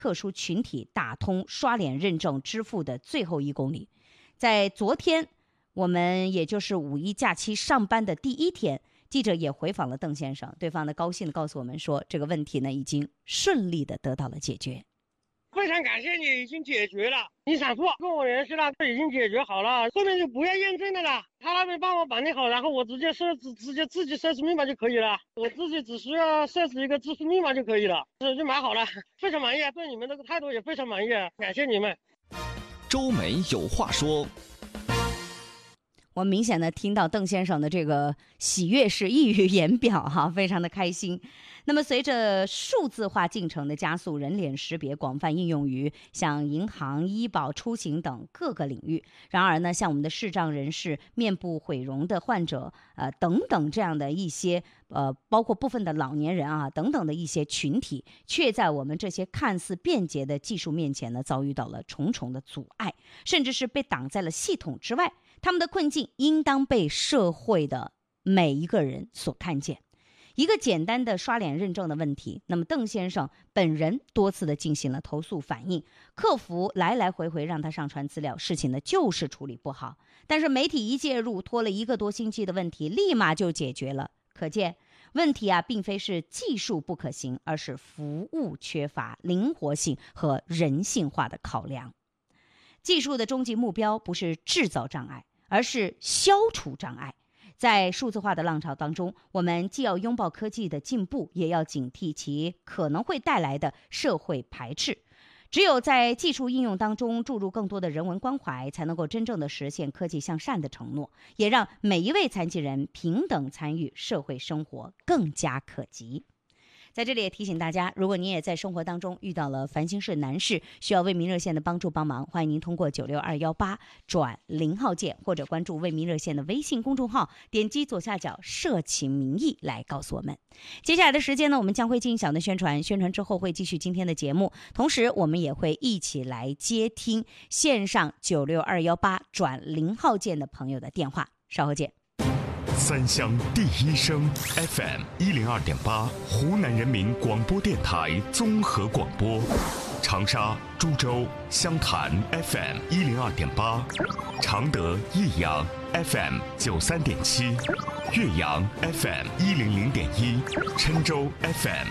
特殊群体打通刷脸认证支付的最后1公里。在昨天，我们也就是五一假期上班的第1天，记者也回访了邓先生，对方呢高兴地告诉我们说，这个问题呢已经顺利地得到了解决。 非常感谢你，已经解决了。你产妇跟我联系了，已经解决好了，后面就不要验证的了。他那边帮我办理好，然后我直接自己设置密码就可以了。我自己只需要设置一个支付密码就可以了，就买好了，非常满意，对你们这个态度也非常满意，感谢你们。 周梅有话说。 我明显的听到邓先生的这个喜悦是溢于言表哈，非常的开心。那么随着数字化进程的加速，人脸识别广泛应用于像银行、医保、出行等各个领域。然而呢，像我们的视障人士、面部毁容的患者等等这样的一些包括部分的老年人啊等等的一些群体，却在我们这些看似便捷的技术面前呢，遭遇到了重重的阻碍，甚至是被挡在了系统之外。他们的困境应当被社会的每一个人所看见。一个简单的刷脸认证的问题，那么邓先生本人多次的进行了投诉反映，客服来来回回让他上传资料，事情呢就是处理不好。但是媒体一介入，拖了1个多星期的问题立马就解决了。可见问题并非是技术不可行，而是服务缺乏灵活性和人性化的考量。技术的终极目标不是制造障碍，而是消除障碍。在数字化的浪潮当中，我们既要拥抱科技的进步，也要警惕其可能会带来的社会排斥。只有在技术应用当中注入更多的人文关怀，才能够真正的实现科技向善的承诺，也让每一位残疾人平等参与社会生活更加可及。在这里也提醒大家，如果您也在生活当中遇到了烦心事难事，需要为民热线的帮助帮忙，欢迎您通过96218转0号键，或者关注为民热线的微信公众号，点击左下角社情民意来告诉我们。接下来的时间呢，我们将会进行小的宣传之后会继续今天的节目，同时我们也会一起来接听线上96218转0号键的朋友的电话，稍后见。 三乡第一声 FM 102.8，湖南人民广播电台综合广播，长沙、株洲、湘潭 FM 102.8，常德、益阳 FM 93.7，岳阳 FM 100.1，郴州 FM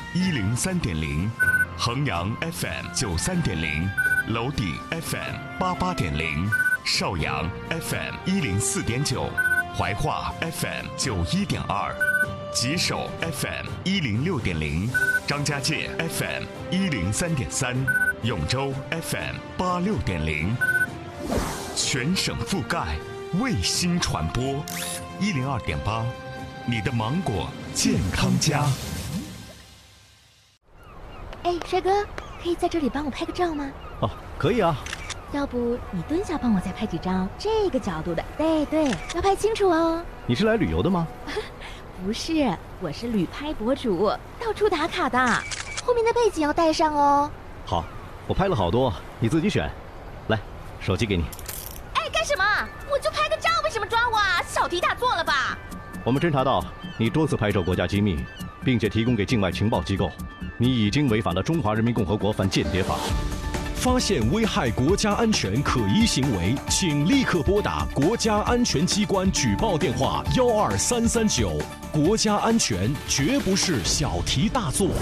103.0，衡阳 FM 93.0，娄底 FM 88.0，邵阳 FM 104.9。怀化 FM 91.2，吉首 FM 106.0，张家界 FM 103.3，永州 FM 86.0，全省覆盖，卫星传播102.8，你的芒果健康家。 哎，帅哥，可以在这里帮我拍个照吗？ 哦，可以啊。 要不你蹲下帮我再拍几张这个角度的，对，要拍清楚哦。 你是来旅游的吗？ 不是，我是旅拍博主，到处打卡的，后面的背景要带上哦。 好，我拍了好多，你自己选。来，手机给你。 哎，干什么？我就拍个照，为什么抓我啊？小题大做了吧？ 我们侦查到你多次拍摄国家机密，并且提供给境外情报机构，你已经违反了《中华人民共和国反间谍法》。 发现危害国家安全可疑行为，请立刻拨打国家安全机关举报电话12339。国家安全绝不是小题大做。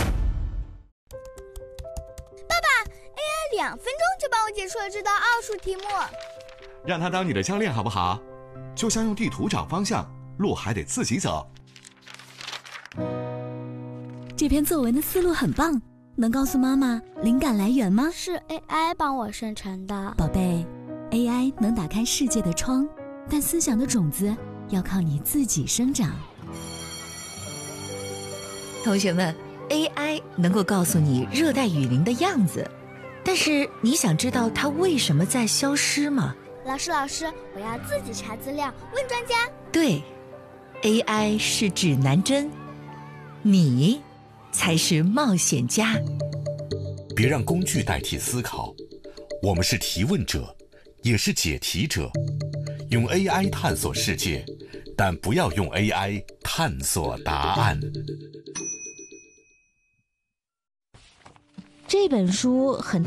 爸爸 ，AI 2分钟就帮我解出了这道奥数题目。 让他当你的教练好不好？就像用地图找方向，路还得自己走。 这篇作文的思路很棒。能告诉妈妈灵感来源吗？ 是 AI 帮我生成的。 宝贝， AI 能打开世界的窗，但思想的种子要靠你自己生长。 同学们， AI 能够告诉你热带雨林的样子，但是你想知道它为什么在消失吗？ 老师，我要自己查资料，问专家。 对， AI 是指南针，你才是冒险家。 别让工具代替思考，我们是提问者，也是解题者。用 AI 探索世界，但不要用 AI 探索答案。 这本书很